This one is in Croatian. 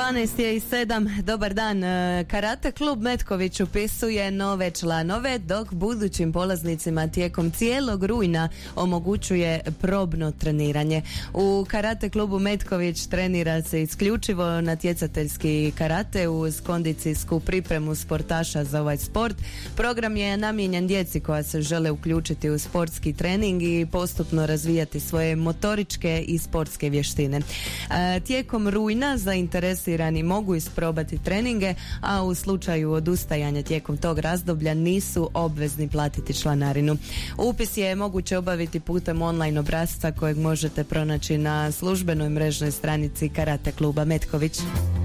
12:07, dobar dan. Karate klub Metković upisuje nove članove, dok budućim polaznicima tijekom cijelog rujna omogućuje probno treniranje. U karate klubu Metković trenira se isključivo natjecateljski karate uz kondicijsku pripremu sportaša za ovaj sport. Program je namijenjen djeci koja se žele uključiti u sportski trening i postupno razvijati svoje motoričke i sportske vještine. Tijekom rujna zainteresirani mogu isprobati treninge, a u slučaju odustajanja tijekom tog razdoblja nisu obvezni platiti članarinu. Upis je moguće obaviti putem online obrasca kojeg možete pronaći na službenoj mrežnoj stranici Karate kluba Metković.